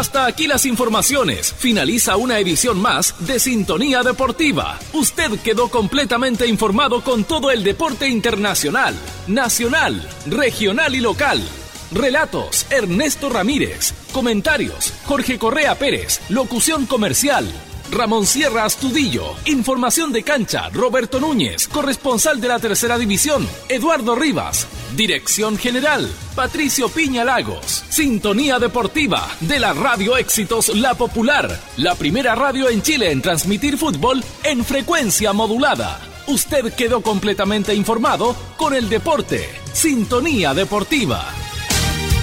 Hasta aquí las informaciones. Finaliza una edición más de Sintonía Deportiva. Usted quedó completamente informado con todo el deporte internacional, nacional, regional y local. Relatos, Ernesto Ramírez. Comentarios, Jorge Correa Pérez. Locución comercial, Ramón Sierra Astudillo. Información de cancha, Roberto Núñez. Corresponsal de la Tercera División, Eduardo Rivas. Dirección general, Patricio Piña Lagos. Sintonía Deportiva de la Radio Éxitos La Popular, la primera radio en Chile en transmitir fútbol en frecuencia modulada. Usted quedó completamente informado con el deporte. Sintonía Deportiva.